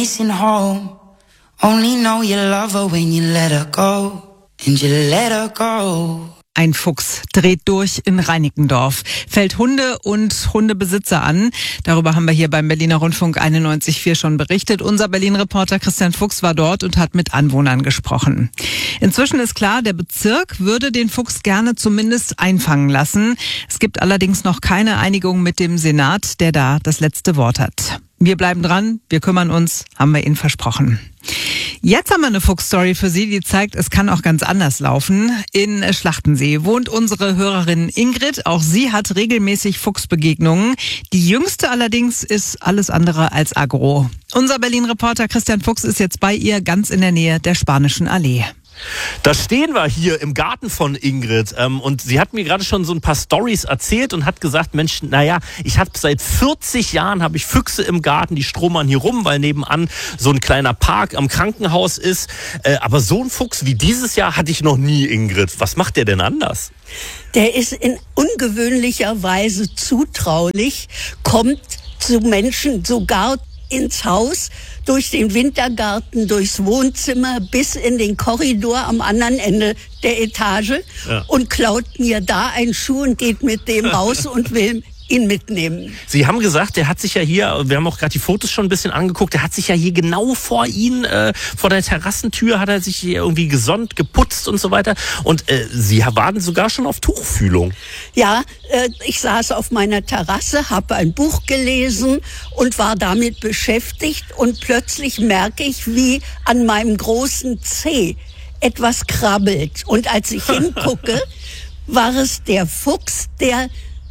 Missing home. Only know you love her when you let her go. And you let her go. Ein Fuchs dreht durch in Reinickendorf, fällt Hunde und Hundebesitzer an. Darüber haben wir hier beim Berliner Rundfunk 91,4 schon berichtet. Unser Berlin-Reporter Christian Fuchs war dort und hat mit Anwohnern gesprochen. Inzwischen ist klar, der Bezirk würde den Fuchs gerne zumindest einfangen lassen. Es gibt allerdings noch keine Einigung mit dem Senat, der da das letzte Wort hat. Wir bleiben dran, wir kümmern uns, haben wir Ihnen versprochen. Jetzt haben wir eine Fuchsstory für Sie, die zeigt, es kann auch ganz anders laufen. In Schlachtensee wohnt unsere Hörerin Ingrid. Auch sie hat regelmäßig Fuchsbegegnungen. Die jüngste allerdings ist alles andere als aggro. Unser Berlin-Reporter Christian Fuchs ist jetzt bei ihr ganz in der Nähe der Spanischen Allee. Da stehen wir hier im Garten von Ingrid und sie hat mir gerade schon so ein paar Storys erzählt und hat gesagt, Mensch, naja, ich habe seit 40 Jahren habe ich Füchse im Garten, die stromern hier rum, weil nebenan so ein kleiner Park am Krankenhaus ist. Aber so ein Fuchs wie dieses Jahr hatte ich noch nie, Ingrid. Was macht der denn anders? Der ist in ungewöhnlicher Weise zutraulich, kommt zu Menschen sogar ins Haus, durch den Wintergarten, durchs Wohnzimmer bis in den Korridor am anderen Ende der Etage und klaut mir da einen Schuh und geht mit dem raus und will ihn mitnehmen. Sie haben gesagt, der hat sich ja hier, wir haben auch gerade die Fotos schon ein bisschen angeguckt, der hat sich ja hier genau vor Ihnen, vor der Terrassentür hat er sich hier irgendwie gesonnt, geputzt und so weiter. Und Sie waren sogar schon auf Tuchfühlung. Ja, ich saß auf meiner Terrasse, habe ein Buch gelesen und war damit beschäftigt und plötzlich merke ich, wie an meinem großen Zeh etwas krabbelt. Und als ich hingucke, war es der Fuchs, der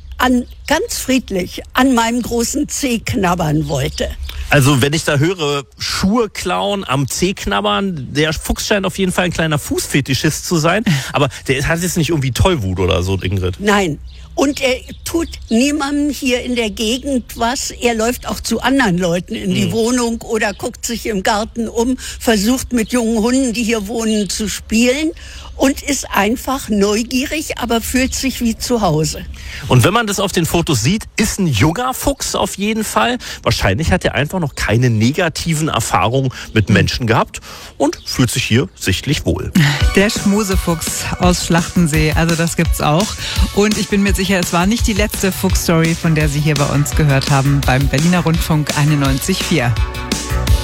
ganz friedlich an meinem großen Zeh knabbern wollte. Also wenn ich da höre, Schuhe klauen, am Zeh knabbern, der Fuchs scheint auf jeden Fall ein kleiner Fußfetischist zu sein. Aber der hat jetzt nicht irgendwie Tollwut oder so, Ingrid. Nein. Und er tut niemandem hier in der Gegend was. Er läuft auch zu anderen Leuten in die Wohnung oder guckt sich im Garten um, versucht mit jungen Hunden, die hier wohnen, zu spielen und ist einfach neugierig, aber fühlt sich wie zu Hause. Und wenn man das auf den Fotos sieht, ist ein junger Fuchs auf jeden Fall. Wahrscheinlich hat er einfach noch keine negativen Erfahrungen mit Menschen gehabt und fühlt sich hier sichtlich wohl. Der Schmusefuchs aus Schlachtensee, also das gibt's auch. Und ich bin mir sicher, es war nicht die letzte Fuchsstory, von der Sie hier bei uns gehört haben, beim Berliner Rundfunk 91,4.